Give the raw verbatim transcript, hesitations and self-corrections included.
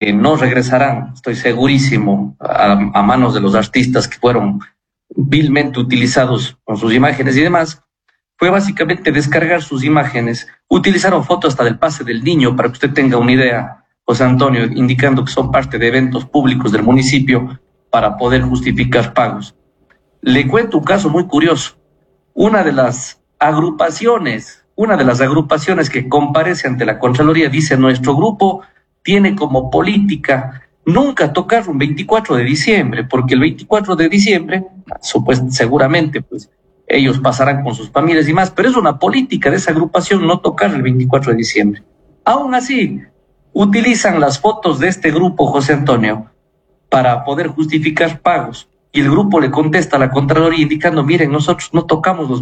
que no regresarán, estoy segurísimo, a, a manos de los artistas que fueron vilmente utilizados con sus imágenes y demás, fue básicamente descargar sus imágenes. Utilizaron fotos hasta del pase del niño, para que usted tenga una idea, José Antonio, indicando que son parte de eventos públicos del municipio para poder justificar pagos. Le cuento un caso muy curioso. Una de las agrupaciones, una de las agrupaciones que comparece ante la Contraloría dice: nuestro grupo tiene como política nunca tocar un veinticuatro de diciembre, porque el veinticuatro de diciembre, supuestamente, seguramente, pues ellos pasarán con sus familias y más, pero es una política de esa agrupación no tocar el veinticuatro de diciembre. Aún así, utilizan las fotos de este grupo, José Antonio, para poder justificar pagos. Y el grupo le contesta a la Contraloría indicando: miren, nosotros no tocamos los